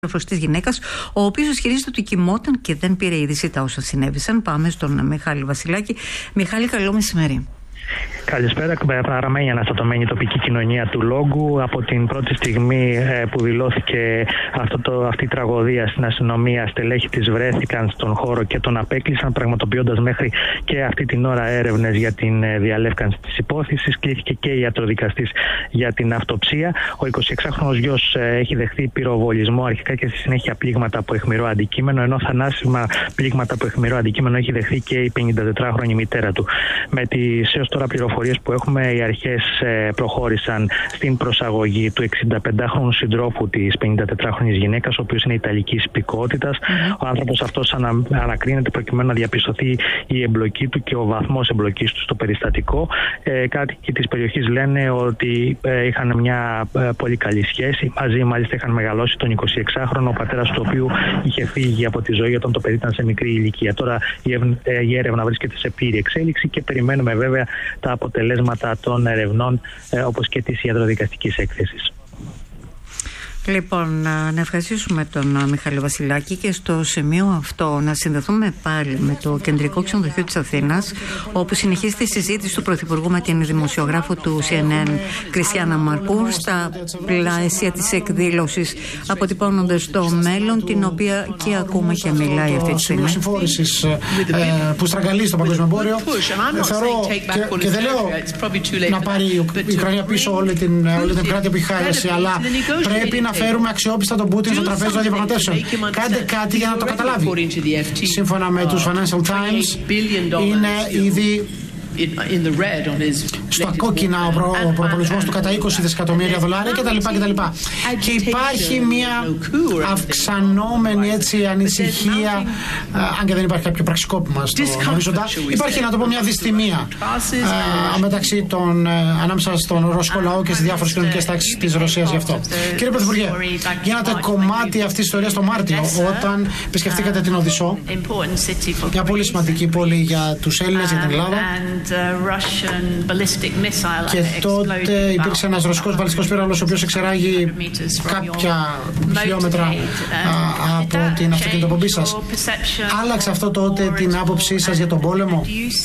της γυναίκας, ο οποίος ισχυρίζεται ότι κοιμόταν και δεν πήρε είδηση τα όσα συνέβησαν. Πάμε στον Μιχάλη Βασιλάκη. Μιχάλη, καλό μεσημέρι. Καλησπέρα. Παραμένει αναστατωμένη η τοπική κοινωνία του Λόγκου. Από την πρώτη στιγμή που δηλώθηκε αυτή η τραγωδία στην αστυνομία, στελέχη της βρέθηκαν στον χώρο και τον απέκλεισαν, πραγματοποιώντας μέχρι και αυτή την ώρα έρευνες για την διαλεύκανση της υπόθεσης. Κλήθηκε και η ιατροδικαστής για την αυτοψία. Ο 26χρονος γιος έχει δεχθεί πυροβολισμό αρχικά και στη συνέχεια πλήγματα από αιχμηρό αντικείμενο, ενώ θανάσιμα πλήγματα από αιχμηρό αντικείμενο έχει δεχθεί και η 54χρονη μητέρα του. Με τις έως τώρα πληροφορίες που έχουμε, οι αρχές προχώρησαν στην προσαγωγή του 65χρονου συντρόφου της 54χρονης γυναίκας, ο οποίος είναι ιταλικής υπηκότητας. Ο άνθρωπος αυτός ανακρίνεται προκειμένου να διαπιστωθεί η εμπλοκή του και ο βαθμός εμπλοκής του στο περιστατικό. Κάτοικοι της περιοχής λένε ότι είχαν μια πολύ καλή σχέση. Μαζί μάλιστα είχαν μεγαλώσει τον 26χρονο, ο πατέρας του οποίου είχε φύγει από τη ζωή όταν το παιδί ήταν σε μικρή ηλικία. Τώρα η έρευνα βρίσκεται σε πλήρη εξέλιξη και περιμένουμε βέβαια τα αποτελέσματα των ερευνών όπως και της ιατροδικαστικής έκθεσης. Λοιπόν, να ευχαριστήσουμε τον Μιχάλη Βασιλάκη και στο σημείο αυτό να συνδεθούμε πάλι με το Κεντρικό Ξενοδοχείο της Αθήνας, όπου συνεχίζεται η συζήτηση του Πρωθυπουργού με την δημοσιογράφο του CNN Κριστιάνα Μαρπούρ στα πλαίσια της εκδήλωσης «Αποτυπώνοντας το μέλλον», την οποία και ακούμε και μιλάει αυτή τη στιγμή. Συμφόρησης που στραγγαλεί στο παγκόσμιο εμπόριο. Θεωρώ και δεν λέω να πάρει η Ουκρανία πίσω όλη την επικράτεια που έχει χάσει, αλλά πρέπει να φέρουμε αξιόπιστα τον Πούτιν στο τραπέζι των διαπραγματεύσεων. Κάντε κάτι για να το καταλάβει. Σύμφωνα με τους Financial Times, είναι ήδη στα κόκκινα ο προπολογισμός του κατά 20 δισεκατομμύρια δολάρια κτλ. Και υπάρχει μια αυξανόμενη ανησυχία, αν και δεν υπάρχει κάποιο πραξικόπημα στο ορίζοντα, υπάρχει, να το πω, μια δυστημία ανάμεσα στον ρωσικό λαό και στις διάφορες κοινωνικές τάξεις της Ρωσίας γι' αυτό. Κύριε Πρωθυπουργέ, γίνατε κομμάτι αυτής της ιστορίας το Μάρτιο, όταν επισκεφτήκατε την Οδυσσό, μια πολύ σημαντική πόλη για τους Έλληνες, για την Ελλάδα. Και τότε υπήρξε ένας ρωσικός βαλιστικός πύραυλος ο οποίος εξεράγει κάποια χιλιόμετρα από την αυτοκινητοπομπή σας. Άλλαξε αυτό τότε την άποψή σας για τον πόλεμο?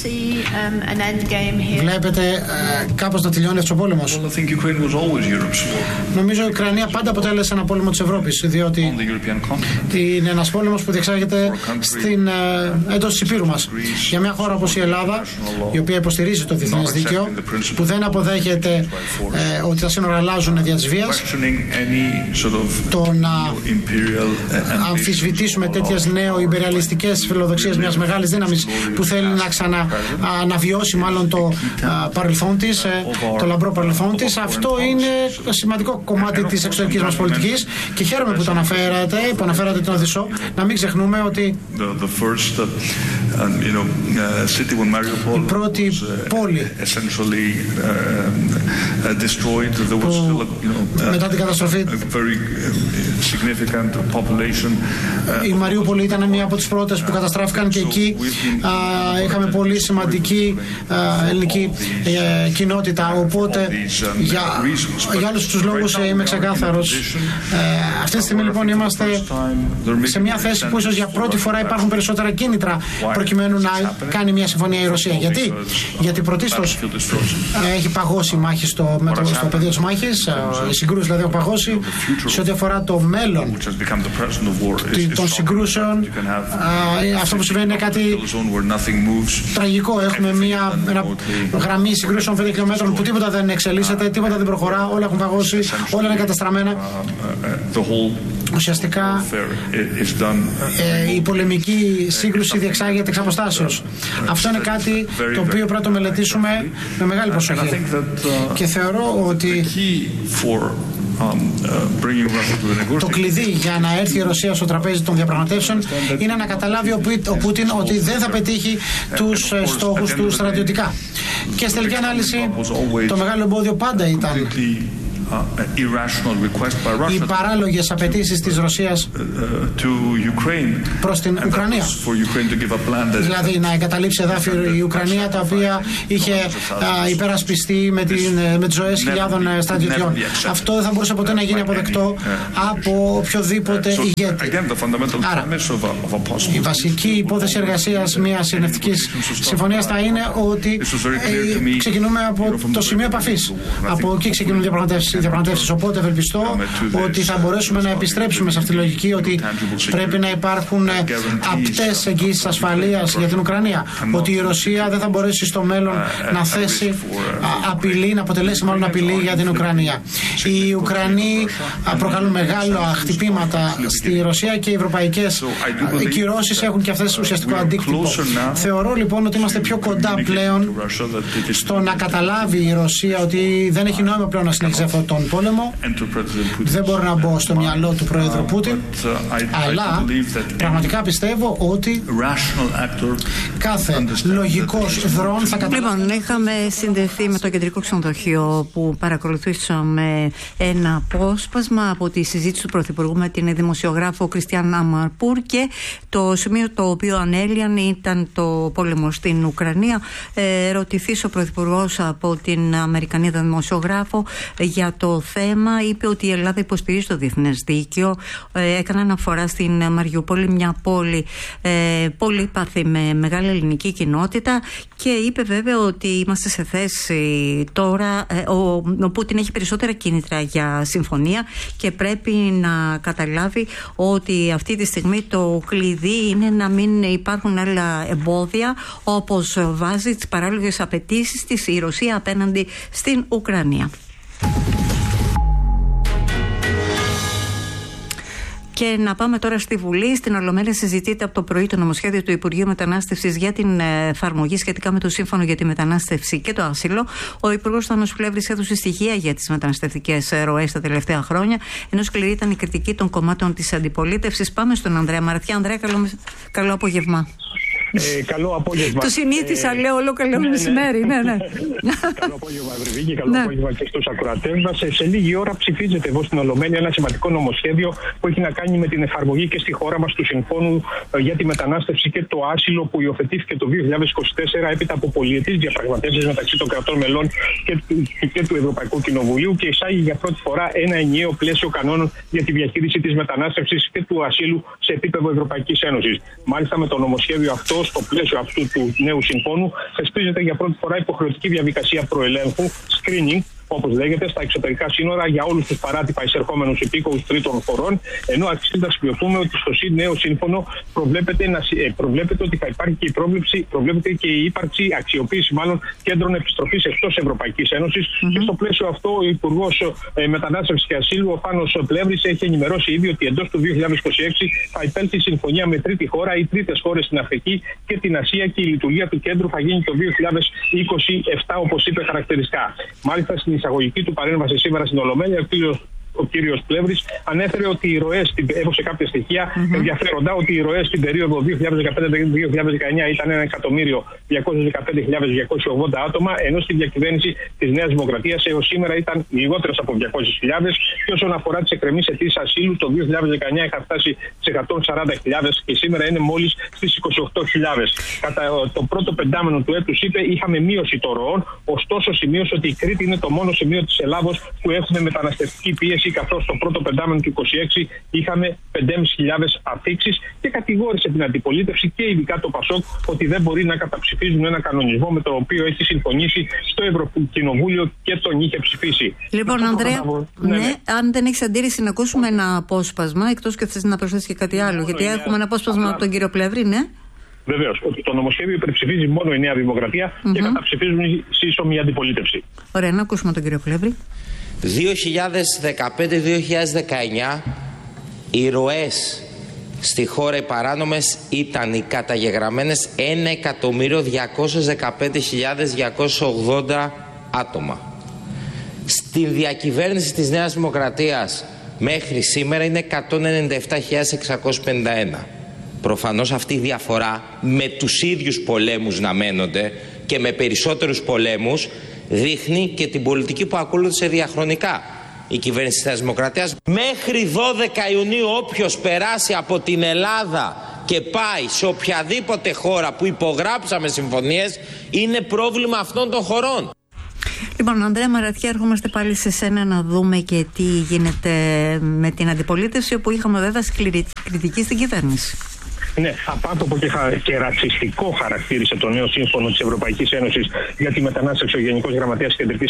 Βλέπετε κάπως να τελειώνει αυτός ο πόλεμος? Νομίζω η Ουκρανία πάντα αποτέλεσε ένα πόλεμο της Ευρώπης, διότι είναι ένας πόλεμος που διεξάγεται εντός της Υπήρου μας. Για μια χώρα όπως η Ελλάδα, η οποία υποστηρίζει το διεθνές δίκαιο, που δεν αποδέχεται ότι τα σύνορα αλλάζουν δια της βίας, το να αμφισβητήσουμε τέτοιες νέο-ιμπεριαλιστικές φιλοδοξίες μιας μεγάλης δύναμης που θέλει να ξαναβιώσει μάλλον το παρελθόν της, το λαμπρό παρελθόν της, αυτό είναι σημαντικό κομμάτι της εξωτερικής μας πολιτικής και χαίρομαι που αναφέρατε την Οδυσσό. Να μην ξεχνούμε ότι η πρώτη πόλη μετά την καταστροφή, η Μαριούπολη ήταν μία από τις πρώτες που καταστράφηκαν και εκεί είχαμε πολύ σημαντική ελληνική κοινότητα, οπότε για όλους τους λόγους είμαι ξεκάθαρος. Αυτή τη στιγμή λοιπόν είμαστε σε μια θέση που ίσως για πρώτη φορά υπάρχουν περισσότερα κίνητρα προκειμένου να κάνει μια συμφωνία η Ρωσία. Γιατί πρωτίστως έχει παγώσει η μάχη στο πεδίο της μάχης, οι συγκρούσεις δηλαδή έχουν παγώσει. Σε ό,τι αφορά το μέλλον των συγκρούσεων, αυτό που συμβαίνει είναι κάτι τραγικό. Έχουμε μια γραμμή συγκρούσεων 5 χιλιόμετρων που τίποτα δεν εξελίσσεται, τίποτα δεν προχωρά, όλα έχουν παγώσει, όλα είναι καταστραμμένα. Ουσιαστικά η πολεμική σύγκρουση διεξάγεται εξ αποστάσεως. Αυτό είναι κάτι το οποίο πρέπει να το μελετήσουμε με μεγάλη προσοχή. Και θεωρώ ότι το κλειδί για να έρθει η Ρωσία στο τραπέζι των διαπραγματεύσεων είναι να καταλάβει ο Πούτιν ότι δεν θα πετύχει τους στόχους του στρατιωτικά. Και στη τελική ανάλυση το μεγάλο εμπόδιο πάντα ήταν οι παράλογες απαιτήσεις της Ρωσίας προς την Ουκρανία. Δηλαδή να εγκαταλείψει εδάφη η Ουκρανία, τα οποία είχε υπερασπιστεί με τις ζωές χιλιάδων στρατιωτιών. Αυτό δεν θα μπορούσε ποτέ να γίνει αποδεκτό από οποιοδήποτε ηγέτη. Άρα, η βασική υπόθεση εργασίας μιας ειρηνευτικής συμφωνίας θα είναι ότι ξεκινούμε από το σημείο επαφής. Από εκεί ξεκινούν οι διαπραγματεύσεις. Οπότε ευελπιστώ ότι θα μπορέσουμε να επιστρέψουμε σε αυτή τη λογική, ότι πρέπει να υπάρχουν απτές εγγύησεις ασφαλείας για την Ουκρανία. Ότι η Ρωσία δεν θα μπορέσει στο μέλλον να θέσει απειλή, να αποτελέσει μάλλον απειλή για την Ουκρανία. Οι Ουκρανοί προκαλούν μεγάλα χτυπήματα στη Ρωσία και οι ευρωπαϊκές κυρώσεις έχουν και αυτές ουσιαστικό αντίκτυπο. Θεωρώ λοιπόν ότι είμαστε πιο κοντά πλέον στο να καταλάβει η Ρωσία ότι δεν έχει νόημα πλέον να συνεχίσει αυτόν τον πόλεμο. Δεν μπορώ να μπω στο μυαλό του Πρόεδρου Πούτιν, αλλά πραγματικά πιστεύω ότι κάθε λογικός δρόν θα καταλάβει. Λοιπόν, είχαμε συνδεθεί με το κεντρικό ξενοδοχείο που παρακολουθήσαμε ένα απόσπασμα από τη συζήτηση του Πρωθυπουργού με την δημοσιογράφο Κριστιαν Αμαρπούρ, και το σημείο το οποίο ανέλυαν ήταν το πόλεμο στην Ουκρανία. Ρωτηθείς ο Πρωθυπουργός από την Αμερικανίδα δημοσιογράφο για το θέμα, είπε ότι η Ελλάδα υποστηρίζει το διεθνές δίκαιο. Έκανε αναφορά στην Μαριούπολη, μια πόλη πολύπαθη με μεγάλη ελληνική κοινότητα, και είπε βέβαια ότι είμαστε σε θέση τώρα, ο Πούτιν έχει περισσότερα κίνητρα για συμφωνία και πρέπει να καταλάβει ότι αυτή τη στιγμή το κλειδί είναι να μην υπάρχουν άλλα εμπόδια, όπως βάζει τις παράλογες απαιτήσεις της η Ρωσία απέναντι στην Ουκρανία. Και να πάμε τώρα στη Βουλή. Στην Ολομέλεια συζητείται από το πρωί το νομοσχέδιο του Υπουργείου Μετανάστευσης για την εφαρμογή σχετικά με το Σύμφωνο για τη Μετανάστευση και το Άσυλο. Ο Υπουργός Θάνος Πλεύρης έδωσε στοιχεία για τις μεταναστευτικές ροές τα τελευταία χρόνια, ενώ σκληρή ήταν η κριτική των κομμάτων της αντιπολίτευσης. Πάμε στον Ανδρέα Μαραθιά. Ανδρέα, καλό απόγευμα. Καλό απόγευμα. Το συνήθισα, λέω όλο καλό μεσημέρι. Ναι. Καλό απόγευμα, Ευρυβίκη, καλό απόγευμα και στους ακροατές μας. Σε λίγη ώρα ψηφίζεται εδώ στην Ολομέλεια ένα σημαντικό νομοσχέδιο που έχει να κάνει με την εφαρμογή και στη χώρα μας του Συμφώνου για τη Μετανάστευση και το Άσυλο, που υιοθετήθηκε το 2024 έπειτα από πολυετής διαπραγματεύσεις μεταξύ των κρατών μελών και του Ευρωπαϊκού Κοινοβουλίου, και εισάγει για πρώτη φορά ένα ενιαίο πλαίσιο κανόνων για τη διαχείριση της μετανάστευσης και του ασύλου σε επίπεδο Ευρωπαϊκής Ένωσης. Μάλιστα, με το νομοσχέδιο αυτό, στο πλαίσιο αυτού του νέου συμφώνου, θεσπίζεται για πρώτη φορά υποχρεωτική διαδικασία προελέγχου, screening, όπως λέγεται, στα εξωτερικά σύνορα για όλους τους παράτυπα εισερχόμενους υπήκοους τρίτων χωρών, ενώ αρχίζοντας σημειωθούμε ότι στο νέο σύμφωνο προβλέπεται ότι θα υπάρχει και προβλέπεται και η ύπαρξη, αξιοποίηση μάλλον, κέντρων επιστροφής εκτός Ευρωπαϊκής Ένωσης. Και στο πλαίσιο αυτό ο Υπουργός Μετανάστευσης και Ασύλου, ο Θάνος Πλεύρης, έχει ενημερώσει ήδη ότι εντός του 2026 θα υπέλθει συμφωνία με τρίτη χώρα ή τρίτες χώρες στην Αφρική και την Ασία, και η λειτουργία του κέντρου θα γίνει το 2027, όπως είπε χαρακτηριστικά. Μάλιστα, στην εισαγωγική του παρέμβαση σήμερα στην Ολομέλεια, ο κύριος Πλεύρης ανέφερε ότι οι ροές, έδωσε κάποια στοιχεία ενδιαφέροντα, ότι οι ροές στην περίοδο 2015-2019 ήταν 1.215.280 άτομα, ενώ στη διακυβέρνηση της Νέας Δημοκρατίας έως σήμερα ήταν λιγότερες από 200.000, και όσον αφορά τις εκκρεμείς αιτήσεις ασύλου, το 2019 είχα φτάσει σε 140.000 και σήμερα είναι μόλις στις 28.000. Κατά το πρώτο πεντάμενο του έτους, είπε, είχαμε μείωση των ροών, ωστόσο σημείωσε ότι η Κρήτη είναι το μόνο σημείο της Ελλάδος που έχουμε μεταναστευτική πίεση, καθώς στο πρώτο πεντάμενο του 2026 είχαμε 5.500 αφήξεις, και κατηγόρησε την αντιπολίτευση και ειδικά το ΠΑΣΟΚ ότι δεν μπορεί να καταψηφίζουν ένα κανονισμό με το οποίο έχει συμφωνήσει στο Ευρωκοινοβούλιο και τον είχε ψηφίσει. Λοιπόν, Ανδρέα, αν δεν έχεις αντίρρηση να ακούσουμε ένα απόσπασμα, εκτός και θες να προσθέσεις και κάτι άλλο, γιατί έχουμε ένα απόσπασμα από τον κύριο Πλεύρη, ναι. Βεβαίως, ότι το νομοσχέδιο υπερψηφίζει μόνο η Νέα Δημοκρατία και καταψηφίζουν η σύσσωμη αντιπολίτευση. Ωραία, να ακούσουμε τον κύριο Πλεύρη. 2015-2019 οι ροές στη χώρα οι παράνομες ήταν οι καταγεγραμμένες 1.215.280 άτομα. Στην διακυβέρνηση της Νέας Δημοκρατίας μέχρι σήμερα είναι 197.651. Προφανώς αυτή η διαφορά, με τους ίδιους πολέμους να μένονται και με περισσότερους πολέμους, δείχνει και την πολιτική που ακολούθησε διαχρονικά η κυβέρνηση της Νέας Δημοκρατίας. Μέχρι 12 Ιουνίου όποιος περάσει από την Ελλάδα και πάει σε οποιαδήποτε χώρα που υπογράψαμε συμφωνίες, είναι πρόβλημα αυτών των χωρών. Λοιπόν, Ανδρέα Μαρατιά, ερχόμαστε πάλι σε σένα να δούμε και τι γίνεται με την αντιπολίτευση, όπου είχαμε βέβαια σκληρή κριτική στην κυβέρνηση. Ναι, απάνθρωπο και ρατσιστικό χαρακτήρισε το νέο σύμφωνο της Ευρωπαϊκής Ένωσης για τη μετανάστευση ο Γενικός Γραμματέας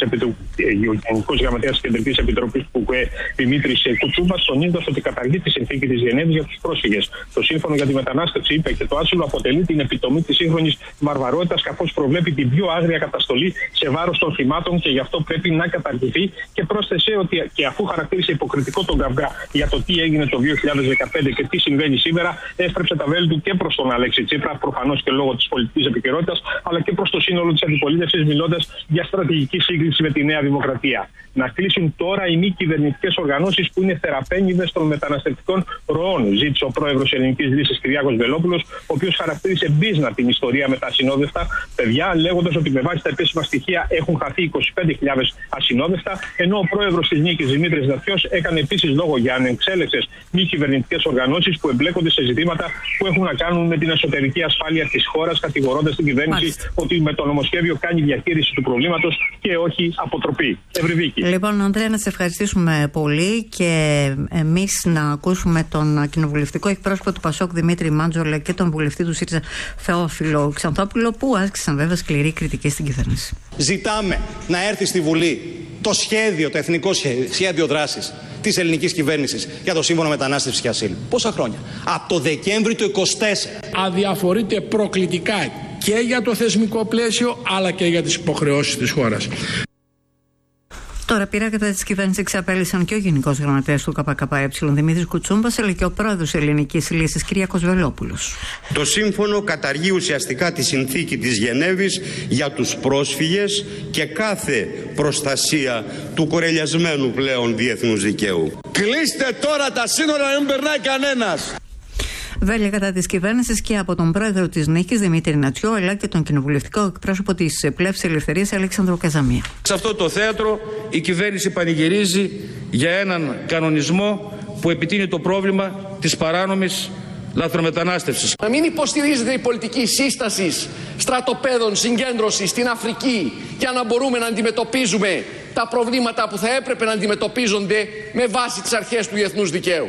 της Κεντρικής Επιτροπής ΚΚΕ Δημήτρης Κουτσούμπας, τονίζοντας ότι καταργεί τη συνθήκη της Γενέβης για τους πρόσφυγες. Το σύμφωνο για τη μετανάστευση, είπε, και το άσυλο αποτελεί την επιτομή της σύγχρονης βαρβαρότητας, καθώς προβλέπει την πιο άγρια καταστολή σε βάρος των θυμάτων και γι' αυτό πρέπει να καταργηθεί. Και πρόσθεσε ότι και αφού χαρακτήρισε υποκριτικό τον καυγά για το τι έγινε το 2015 και τι συμβαίνει σήμερα, έστρεψε τα του και προς τον Αλέξη Τσίπρα, προφανώς και λόγω της πολιτικής επικαιρότητας, αλλά και προς το σύνολο της αντιπολίτευσης, μιλώντας για στρατηγική σύγκριση με τη Νέα Δημοκρατία. Να κλείσουν τώρα οι μη κυβερνητικές οργανώσεις που είναι θεραπαίνιδες των μεταναστευτικών ροών, ζήτησε ο πρόεδρος Ελληνικής Λύσης Κυριάκος Βελόπουλος, ο οποίος χαρακτήρισε μπίζνα την ιστορία με τα ασυνόδευτα παιδιά, λέγοντας ότι με βάση τα επίσημα στοιχεία έχουν χαθεί 25.000 ασυνόδευτα, ενώ ο πρόεδρος της Νίκης Δημήτρης Ναθιός έκανε επίσης λόγο για ανεξέλεξες μη κυβερνητικές οργανώσεις που εμπλέκονται σε ζητήματα που έχουν να κάνουν με την εσωτερική ασφάλεια της χώρας, κατηγορώντας την κυβέρνηση ότι με το νομοσχέδιο κάνει διαχείριση του προβλήματος και όχι αποτροπή. Ευρυδίκη. Λοιπόν, Ανδρέα, να σε ευχαριστήσουμε πολύ και εμείς να ακούσουμε τον κοινοβουλευτικό εκπρόσωπο του ΠΑΣΟΚ Δημήτρη Μάντζολα και τον βουλευτή του ΣΥΡΙΖΑ Θεόφιλο Ξανθόπουλο, που άσκησαν βέβαια σκληρή κριτική στην κυβέρνηση. Ζητάμε να έρθει στη Βουλή το εθνικό σχέδιο δράσης της ελληνικής κυβέρνησης για το Σύμφωνο Μετανάστευσης και Ασύλου. Πόσα χρόνια? Από το Δεκέμβρη του 2024. Αδιαφορείται προκλητικά και για το θεσμικό πλαίσιο, αλλά και για τις υποχρεώσεις της χώρας. Τώρα, πειρά κατά της κυβέρνησης εξαπέλυσαν και ο Γενικός Γραμματέας του ΚΚΕ Δημήτρης Κουτσούμπας, αλλά και ο πρόεδρος Ελληνικής Λύσης Κυριάκος Βελόπουλος. Το σύμφωνο καταργεί ουσιαστικά τη συνθήκη της Γενέβης για τους πρόσφυγες και κάθε προστασία του κορελιασμένου πλέον διεθνούς δικαίου. Κλείστε τώρα τα σύνορα, δεν περνάει κανένας. Βέλη κατά της κυβέρνησης και από τον πρόεδρο της Νίκης Δημήτρη Νατσιό, αλλά και τον κοινοβουλευτικό εκπρόσωπο της Πλεύσης Ελευθερίας Αλέξανδρο Καζαμία. Σε αυτό το θέατρο η κυβέρνηση πανηγυρίζει για έναν κανονισμό που επιτείνει το πρόβλημα της παράνομης λαθρομετανάστευσης. Να μην υποστηρίζεται η πολιτική σύσταση στρατοπέδων συγκέντρωσης στην Αφρική για να μπορούμε να αντιμετωπίζουμε τα προβλήματα που θα έπρεπε να αντιμετωπίζονται με βάση τις αρχές του διεθνούς δικαίου.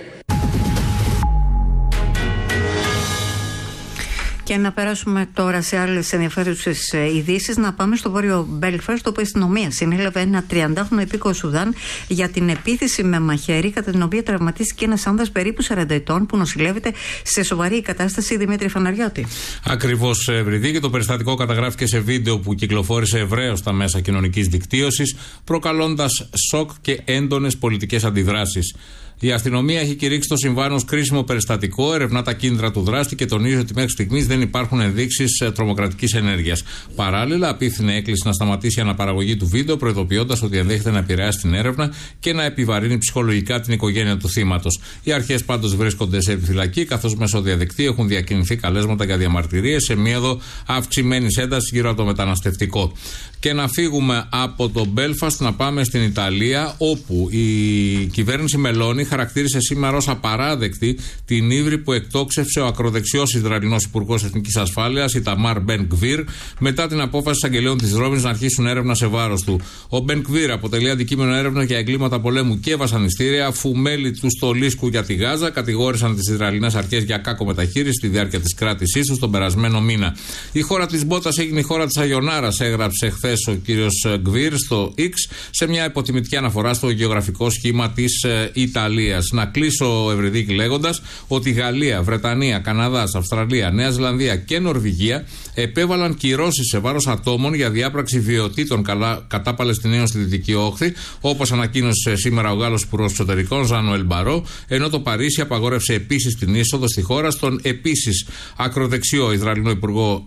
Και να περάσουμε τώρα σε άλλες ενδιαφέρουσες ειδήσεις. Να πάμε στο βόρειο Μπέλφαστ, όπου η αστυνομία συνέλαβε ένα 30χρονο υπήκοο Σουδάν για την επίθεση με μαχαίρι, κατά την οποία τραυματίστηκε ένας άνδρας περίπου 40 ετών που νοσηλεύεται σε σοβαρή κατάσταση. Δημήτρη Φαναριώτη. Ακριβώς, Ευρυδή, και το περιστατικό καταγράφηκε σε βίντεο που κυκλοφόρησε ευρέως στα μέσα κοινωνικής δικτύωσης, προκαλώντας σοκ και έντονες πολιτικές αντιδράσεις. Η αστυνομία έχει κηρύξει το συμβάν ως κρίσιμο περιστατικό, ερευνά τα κίνητρα του δράστη και τονίζει ότι μέχρι στιγμής δεν υπάρχουν ενδείξεις τρομοκρατικής ενέργειας. Παράλληλα, απίθυνε έκκληση να σταματήσει η αναπαραγωγή του βίντεο, προειδοποιώντας ότι ενδέχεται να επηρεάσει την έρευνα και να επιβαρύνει ψυχολογικά την οικογένεια του θύματος. Οι αρχές πάντως βρίσκονται σε επιφυλακή, καθώς μέσω διαδικτύου έχουν διακινηθεί καλέσματα για διαμαρτυρίες σε μiedo αυξημένης έντασης γύρω από το μεταναστευτικό. Και να φύγουμε από το Μπέλφαστ να πάμε στην Ιταλία, όπου η κυβέρνηση Μελώνη χαρακτήρισε σήμερα ως απαράδεκτη την ύβρι που εκτόξευσε ο ακροδεξιός Ισραηλινός Υπουργός Εθνικής Ασφάλειας, Ιταμάρ Μπεν Γκβίρ, μετά την απόφαση της Αγγελέων της Ρώμης να αρχίσουν έρευνα σε βάρος του. Ο Μπεν Γκβίρ αποτελεί αντικείμενο έρευνα για εγκλήματα πολέμου και βασανιστήρια, αφού μέλη του στολίσκου για τη Γάζα κατηγόρησαν τις Ισραηλινές αρχές για κάκο μεταχείριση στη διάρκεια της κράτησής του τον περασμένο μήνα. Η χώρα της μπότας έγινε η χώρα της Αγιονάρας, έγραψε χθες ο κύριος Γκβίρ στο X, σε μια υποτιμητική αναφορά στο γεωγραφικό σχήμα της Ιταλίας. Να κλείσω, Ευρυδίκη, λέγοντας ότι Γαλλία, Βρετανία, Καναδάς, Αυστραλία, Νέα Ζηλανδία και Νορβηγία επέβαλαν κυρώσεις σε βάρος ατόμων για διάπραξη βιαιοτήτων κατά Παλαιστινίων στη Δυτική Όχθη, όπως ανακοίνωσε σήμερα ο Γάλλος Υπουργός Εξωτερικών Ζαν-Νοέλ Μπαρό, ενώ το Παρίσι απαγόρευσε επίσης την είσοδο στη χώρα στον επίσης ακροδεξιό Ισραηλινό Υπουργό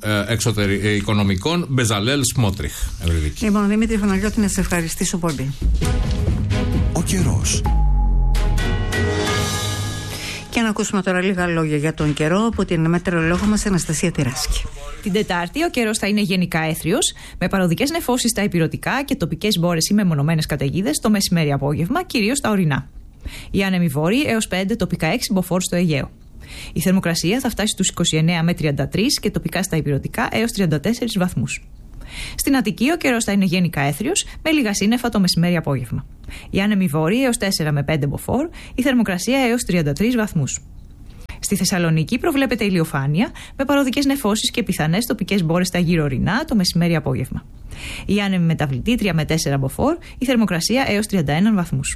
Οικονομικών Μπεζαλέλ Σμότριχ. Λοιπόν, Δημήτρη Φαναριώτη, να σε ευχαριστήσω πολύ. Ο καιρός. Και να ακούσουμε τώρα λίγα λόγια για τον καιρό από την μετεωρολόγο μας Αναστασία Τυράσκη. Την Τετάρτη ο καιρός θα είναι γενικά έθριος, με παροδικές νεφώσεις στα ηπειρωτικά και τοπικές μπόρες ή μεμονωμένες καταιγίδες το μεσημέρι-απόγευμα, κυρίως στα ορεινά. Οι άνεμοι βόρειοι έως 5, τοπικά 6 μποφόρ στο Αιγαίο. Η θερμοκρασία θα φτάσει στους 29 με 33 και τοπικά στα ηπειρωτικά έως 34 βαθμούς. Στην Αττική ο καιρός θα είναι γενικά έθριος, με λίγα σύννεφα το μεσημέρι-απόγευμα. Οι άνεμοι βόρειοι έως 4 με 5 μποφόρ, η θερμοκρασία έως 33 βαθμούς. Στη Θεσσαλονίκη προβλέπεται ηλιοφάνεια, με παροδικές νεφώσεις και πιθανές τοπικές μπόρες στα γύρω ορεινά το μεσημέρι-απόγευμα. Οι άνεμοι μεταβλητή 3 με 4 μποφόρ, η θερμοκρασία έως 31 βαθμούς.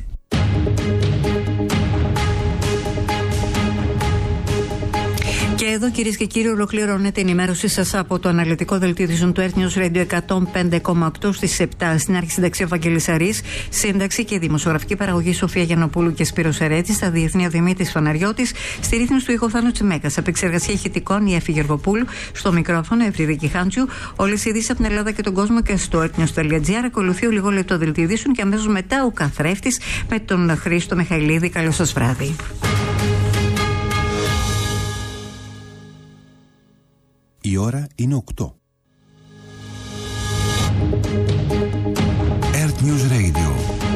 Και εδώ, κυρίες και κύριοι, ολοκληρώνεται η ενημέρωσή σας από το αναλυτικό δελτίο ειδήσεων του Earth News Radio 105,8 στις 7. Στην αρχή σύνταξη ο Βαγγέλης Αρής, σύνταξη και δημοσιογραφική παραγωγή Σοφία Γιαννοπούλου και Σπύρος Ερέτης, στα διεθνή ο Δημήτρης Φαναριώτης, στη ρύθμιση του ήχου Θάνου Τσιμέκας, επεξεργασία ηχητικών η Εφη Γεργοπούλου, στο μικρόφωνο Ευρυδίκη Χάντσιου. Όλες οι ειδήσεις από την Ελλάδα και τον κόσμο και στο earthnews.gr. Ακολουθεί ο λιγόλεπτο δελτίο ειδήσεων και αμέσως μετά ο καθρέφτης με τον Χρήστο Μιχαηλίδη. Καλό σας βράδυ. Η ώρα είναι 8. Earth News Radio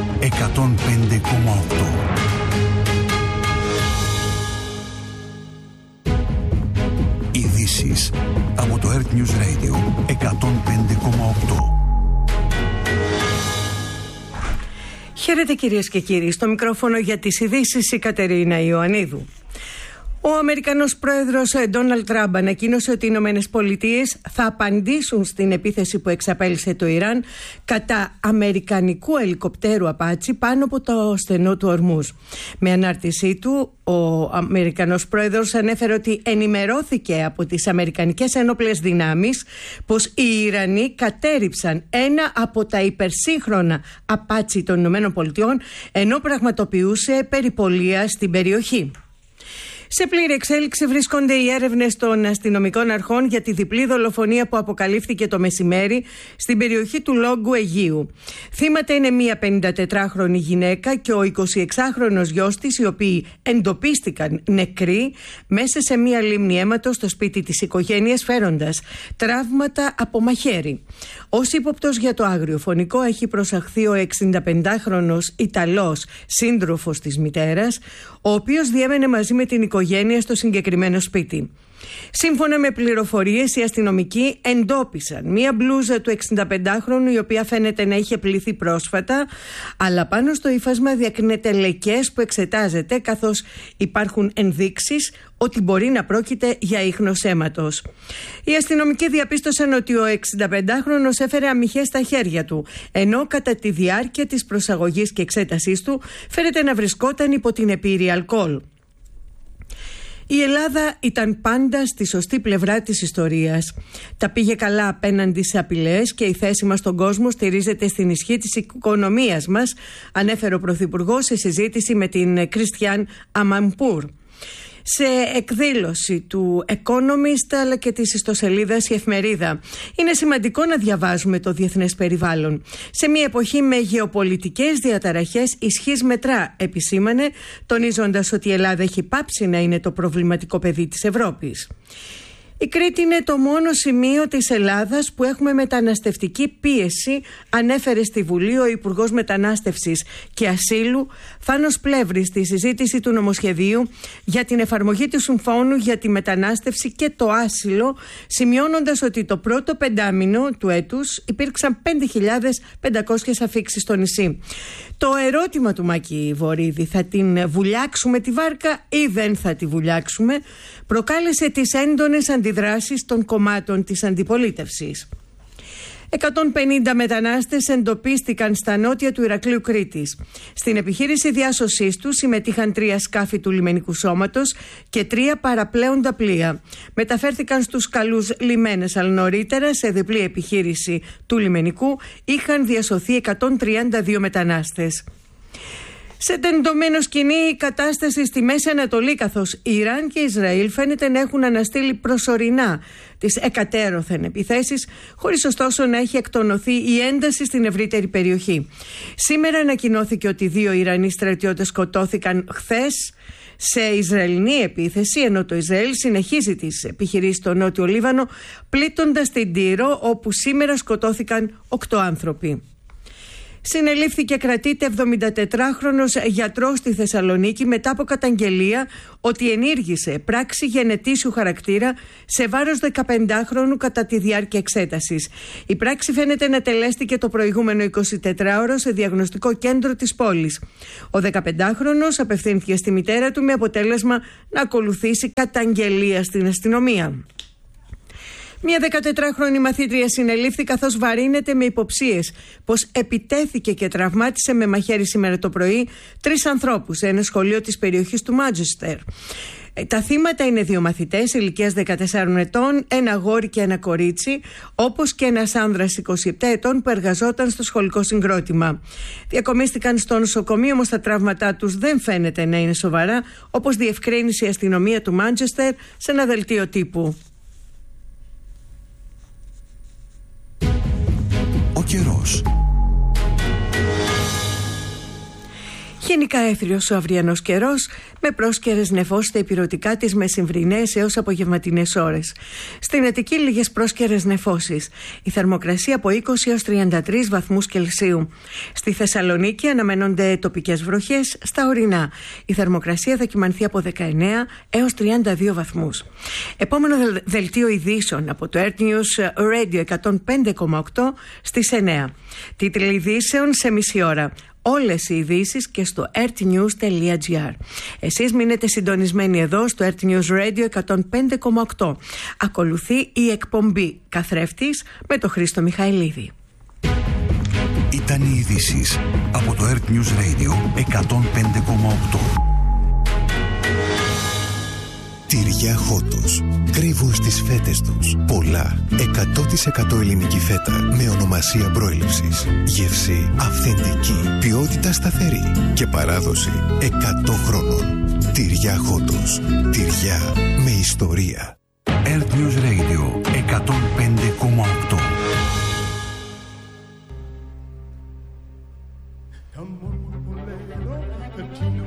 105,8. Ειδήσεις από το Earth News Radio 105,8. Χαίρετε κυρίες και κύριοι, στο μικρόφωνο για τις ειδήσεις η Κατερίνα Ιωαννίδου. Ο Αμερικανός πρόεδρος Ντόναλντ Τραμπ ανακοίνωσε ότι οι Ηνωμένες Πολιτείες θα απαντήσουν στην επίθεση που εξαπέλυσε το Ιράν κατά αμερικανικού ελικοπτέρου Απάτσι πάνω από το στενό του Ορμούζ. Με ανάρτησή του, ο Αμερικανός πρόεδρος ανέφερε ότι ενημερώθηκε από τις αμερικανικές ένοπλες δυνάμεις πως οι Ιρανοί κατέρριψαν ένα από τα υπερσύγχρονα Απάτσι των Ηνωμένων Πολιτειών, ενώ πραγματοποιούσε περιπολία στην περιοχή. Σε πλήρη εξέλιξη βρίσκονται οι έρευνες των αστυνομικών αρχών για τη διπλή δολοφονία που αποκαλύφθηκε το μεσημέρι στην περιοχή του Λόγκου Αιγείου. Θύματα είναι μία 54χρονη γυναίκα και ο 26χρονος γιος της, οι οποίοι εντοπίστηκαν νεκροί μέσα σε μία λίμνη αίματος στο σπίτι της οικογένειας, φέροντας τραύματα από μαχαίρι. Ως ύποπτος για το αγριοφωνικό έχει προσαχθεί ο 65χρονος Ιταλός σύντροφος της μητέρας, ο οποίος διέμενε μαζί με την οικογένεια στο συγκεκριμένο σπίτι. Σύμφωνα με πληροφορίες, οι αστυνομικοί εντόπισαν μία μπλούζα του 65χρονου, η οποία φαίνεται να είχε πληθεί πρόσφατα, αλλά πάνω στο ύφασμα διακρίνεται λεκές που εξετάζεται, καθώς υπάρχουν ενδείξεις ότι μπορεί να πρόκειται για ίχνος αίματος. Οι αστυνομικοί διαπίστωσαν ότι ο 65χρονος έφερε αμυχές στα χέρια του, ενώ κατά τη διάρκεια της προσαγωγής και εξέτασής του φαίνεται να βρισκόταν υπό την επίρρεια αλκοόλ. Η Ελλάδα ήταν πάντα στη σωστή πλευρά της ιστορίας. Τα πήγε καλά απέναντι σε απειλές και η θέση μας στον κόσμο στηρίζεται στην ισχύ της οικονομίας μας, ανέφερε ο Πρωθυπουργός σε συζήτηση με την Κριστιαν Αμαμπούρ. Σε εκδήλωση του Economist αλλά και της ιστοσελίδας Η Εφημερίδα. Είναι σημαντικό να διαβάζουμε το διεθνές περιβάλλον. Σε μια εποχή με γεωπολιτικές διαταραχές ισχύς μετρά, επισήμανε, τονίζοντας ότι η Ελλάδα έχει πάψει να είναι το προβληματικό παιδί της Ευρώπης. Η Κρήτη είναι το μόνο σημείο της Ελλάδας που έχουμε μεταναστευτική πίεση, ανέφερε στη Βουλή ο Υπουργός Μετανάστευσης και Ασύλου Θάνος Πλεύρης στη συζήτηση του νομοσχεδίου για την εφαρμογή του Συμφώνου για τη μετανάστευση και το άσυλο, σημειώνοντας ότι το πρώτο πεντάμινο του έτους υπήρξαν 5.500 αφίξεις στο νησί. Το ερώτημα του Μάκη Βορίδη, θα την βουλιάξουμε τη βάρκα ή δεν θα τη βουλιάξουμε, προκάλεσε τις έντονες αντιδράσεις των κομμάτων της αντιπολίτευσης. 150 μετανάστες εντοπίστηκαν στα νότια του Ηρακλείου Κρήτης. Στην επιχείρηση διάσωσής τους συμμετείχαν 3 σκάφη του λιμενικού σώματος και 3 παραπλέοντα πλοία. Μεταφέρθηκαν στους καλούς λιμένες, αλλά νωρίτερα σε διπλή επιχείρηση του λιμενικού είχαν διασωθεί 132 μετανάστες. Σε τεντωμένο σκηνή η κατάσταση στη Μέση Ανατολή, καθώς Ιράν και Ισραήλ φαίνεται να έχουν αναστείλει προσωρινά τις εκατέρωθεν επιθέσεις, χωρίς ωστόσο να έχει εκτονωθεί η ένταση στην ευρύτερη περιοχή. Σήμερα ανακοινώθηκε ότι 2 Ιρανοί στρατιώτες σκοτώθηκαν χθες σε Ισραηλινή επίθεση, ενώ το Ισραήλ συνεχίζει τις επιχειρήσεις στο Νότιο Λίβανο, πλήττοντας την Τύρο, όπου σήμερα σκοτώθηκαν 8 άνθρωποι. Συνελήφθηκε, κρατείται 74χρονος γιατρός στη Θεσσαλονίκη μετά από καταγγελία ότι ενήργησε πράξη γενετήσιου χαρακτήρα σε βάρος 15χρονου κατά τη διάρκεια εξέτασης. Η πράξη φαίνεται να τελέστηκε το προηγούμενο 24ωρο σε διαγνωστικό κέντρο της πόλης. Ο 15χρονος απευθύνθηκε στη μητέρα του με αποτέλεσμα να ακολουθήσει καταγγελία στην αστυνομία. Μια 14χρονη μαθήτρια συνελήφθη καθώς βαρύνεται με υποψίες πως επιτέθηκε και τραυμάτισε με μαχαίρι σήμερα το πρωί 3 ανθρώπους σε ένα σχολείο της περιοχής του Μάντσεστερ. Τα θύματα είναι 2 μαθητές ηλικίας 14 ετών, ένα αγόρι και ένα κορίτσι, όπως και ένας άνδρας 27 ετών που εργαζόταν στο σχολικό συγκρότημα. Διακομίστηκαν στο νοσοκομείο, όμως τα τραύματά τους δεν φαίνεται να είναι σοβαρά, όπως διευκρίνησε η αστυνομία του Μάντσεστερ σε ένα δελτίο τύπου. Ο καιρός. Γενικά έθριος ο αυριανός καιρός, με πρόσκαιρες νεφώσεις στα ηπειρωτικά τις μεσημβρινές έως απογευματινές ώρες. Στην Αττική λίγες πρόσκαιρες νεφώσεις. Η θερμοκρασία από 20 έως 33 βαθμούς Κελσίου. Στη Θεσσαλονίκη αναμένονται τοπικές βροχές στα ορεινά. Η θερμοκρασία θα κυμανθεί από 19 έως 32 βαθμούς. Επόμενο δελτίο ειδήσεων από το Earth News Radio 105,8 στις 9. Τίτλοι ειδήσεων σε μισή ώρα. Όλες οι ειδήσεις και στο earthnews.gr. Εσείς μείνετε συντονισμένοι εδώ στο Earth News Radio 105,8. Ακολουθεί η εκπομπή Καθρέφτης με τον Χρήστο Μιχαηλίδη. Ήταν οι ειδήσεις από το Earth News Radio 105,8. Τυριά Χότος. Κρύβουν στις φέτες τους πολλά 100% ελληνική φέτα με ονομασία προέλευσης. Γεύση αυθεντική, ποιότητα σταθερή και παράδοση 100 χρόνων. Τυριά Χότος. Τυριά με ιστορία. Earth News Radio 105,8.